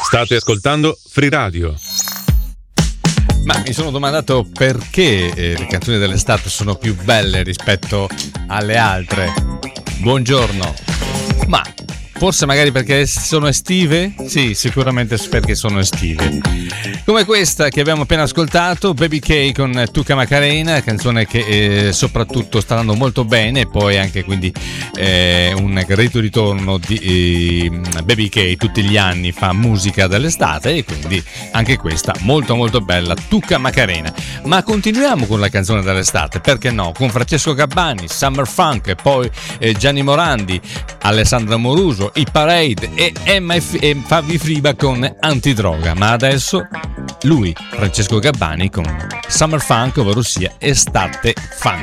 State ascoltando Free Radio. Ma mi sono domandato perché le canzoni dell'estate sono più belle rispetto alle altre. Buongiorno. Ma forse magari perché sono estive? Sì, sicuramente perché sono estive. Come questa che abbiamo appena ascoltato, Baby K con Tuca Macarena, canzone che soprattutto sta andando molto bene, e poi anche quindi un gradito ritorno di Baby K, tutti gli anni fa musica dell'estate e quindi anche questa molto molto bella, Tuca Macarena. Ma continuiamo con la canzone dell'estate, perché no? Con Francesco Gabbani, Summer Funk, e poi Gianni Morandi, Alessandra Moruso, i Parade e Fabi Friba con Antidroga. Ma adesso lui, Francesco Gabbani, con Summer Funk, ovvero sia Estate Funk.